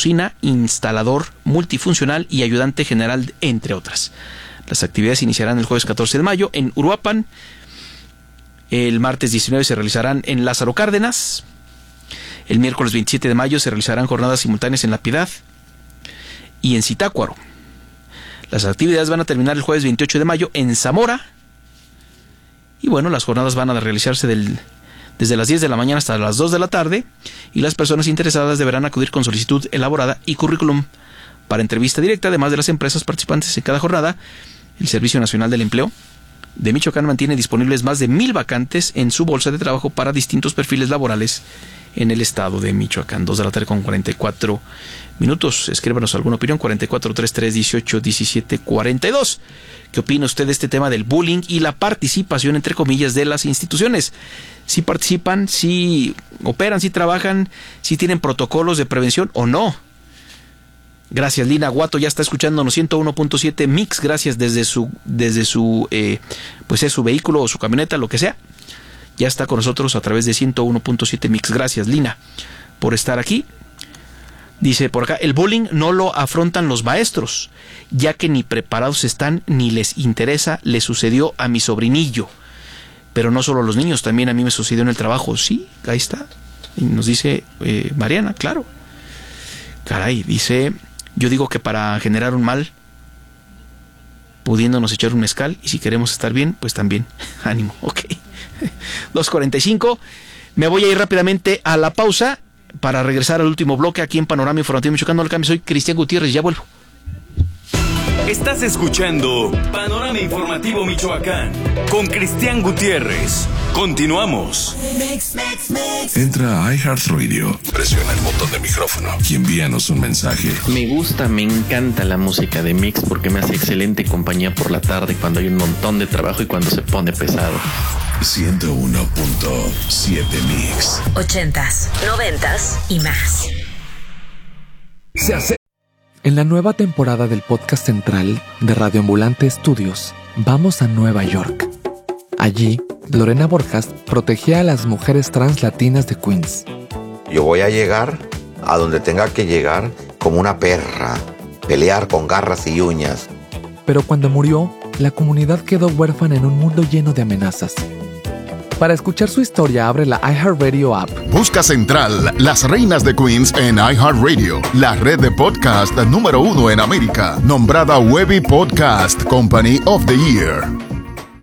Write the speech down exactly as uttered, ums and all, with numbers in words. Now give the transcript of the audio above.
cocina, instalador multifuncional y ayudante general, entre otras. Las actividades iniciarán el jueves catorce de mayo en Uruapan. El martes diecinueve se realizarán en Lázaro Cárdenas. El miércoles veintisiete de mayo se realizarán jornadas simultáneas en La Piedad y en Zitácuaro. Las actividades van a terminar el jueves veintiocho de mayo en Zamora. Y bueno, las jornadas van a realizarse del, desde las diez de la mañana hasta las dos de la tarde. Y las personas interesadas deberán acudir con solicitud elaborada y currículum para entrevista directa, además de las empresas participantes en cada jornada. El Servicio Nacional del Empleo de Michoacán mantiene disponibles más de mil vacantes en su bolsa de trabajo para distintos perfiles laborales en el estado de Michoacán. Dos de la tarde con cuarenta y cuatro minutos. Escríbanos alguna opinión. cuarenta y cuatro, treinta y tres, dieciocho, diecisiete, cuarenta y dos. ¿Qué opina usted de este tema del bullying y la participación, entre comillas, de las instituciones? ¿Si participan, si operan, si trabajan, si tienen protocolos de prevención o no? Gracias, Lina Guato, ya está escuchándonos ciento uno punto siete Mix, gracias desde su, desde su, eh, pues es su vehículo o su camioneta, lo que sea. Ya está con nosotros a través de ciento uno punto siete Mix. Gracias, Lina, por estar aquí. Dice por acá, el bullying no lo afrontan los maestros, ya que ni preparados están ni les interesa. Le sucedió a mi sobrinillo. Pero no solo a los niños, también a mí me sucedió en el trabajo. Sí, ahí está. Y nos dice eh, Mariana, claro. Caray, dice... Yo digo que para generar un mal, pudiéndonos echar un mezcal, y si queremos estar bien, pues también. Ánimo, ok. dos cuarenta y cinco. Me voy a ir rápidamente a la pausa para regresar al último bloque aquí en Panorama Informativo Michoacán. No le cambies, soy Cristian Gutiérrez, ya vuelvo. Estás escuchando Panorama Informativo Michoacán con Cristian Gutiérrez. Continuamos. Entra a iHeartRadio, presiona el botón de micrófono y envíanos un mensaje. Me gusta, me encanta la música de Mix porque me hace excelente compañía por la tarde cuando hay un montón de trabajo y cuando se pone pesado. ciento uno punto siete Mix. Ochentas, noventas y más. Se hace. En la nueva temporada del podcast central de Radio Ambulante Estudios, vamos a Nueva York. Allí, Lorena Borjas protegía a las mujeres trans latinas de Queens. Yo voy a llegar a donde tenga que llegar como una perra, pelear con garras y uñas. Pero cuando murió, la comunidad quedó huérfana en un mundo lleno de amenazas. Para escuchar su historia, abre la iHeartRadio app. Busca Central, Las Reinas de Queens en iHeartRadio, la red de podcast número uno en América, nombrada Webby Podcast Company of the Year.